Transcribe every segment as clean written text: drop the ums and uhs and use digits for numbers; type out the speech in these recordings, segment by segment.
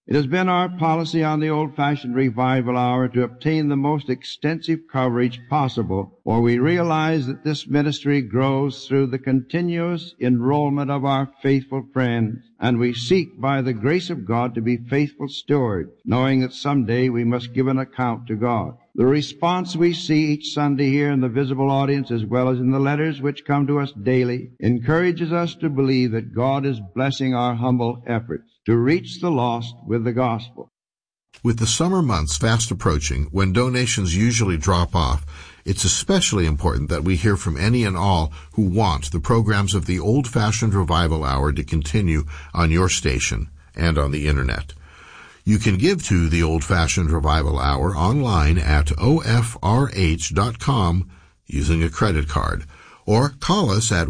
It has been our policy on the Old-Fashioned Revival Hour to obtain the most extensive coverage possible, for we realize that this ministry grows through the continuous enrollment of our faithful friends, and we seek by the grace of God to be faithful stewards, knowing that someday we must give an account to God. The response we see each Sunday here in the visible audience, as well as in the letters which come to us daily, encourages us to believe that God is blessing our humble efforts to reach the lost with the gospel. With the summer months fast approaching, when donations usually drop off, it's especially important that we hear from any and all who want the programs of the Old-Fashioned Revival Hour to continue on your station and on the Internet. You can give to the Old-Fashioned Revival Hour online at ofrh.com using a credit card, or call us at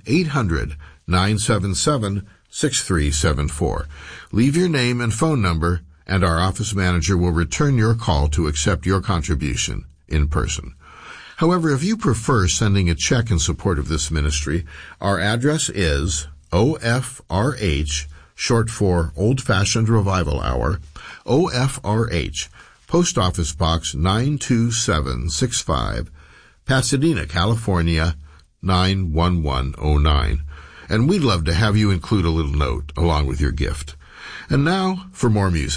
1-800-977-6374. Leave your name and phone number, and our office manager will return your call to accept your contribution in person. However, if you prefer sending a check in support of this ministry, our address is OFRH, short for Old-Fashioned Revival Hour, OFRH, Post Office Box 92765, Pasadena, California, 91109. And we'd love to have you include a little note along with your gift. And now for more music.